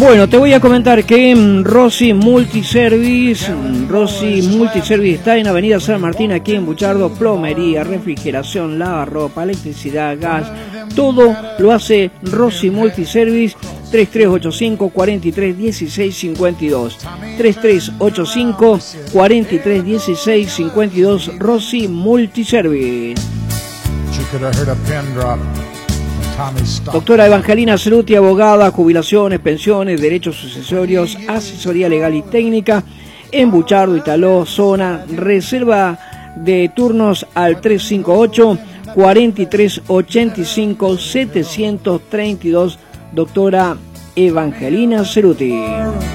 Bueno, te voy a comentar que Rossi Multiservice está en Avenida San Martín, aquí en Buchardo. Plomería, refrigeración, lavarropa, electricidad, gas, todo lo hace Rossi Multiservice. 3385 43 16 52 3385 43 16 52. Rossi Multiservice. Doctora Evangelina Ceruti, abogada, jubilaciones, pensiones, derechos sucesorios, asesoría legal y técnica en Buchardo, Italó, zona. Reserva de turnos al 358 43 85 732. Doctora Evangelina Ceruti.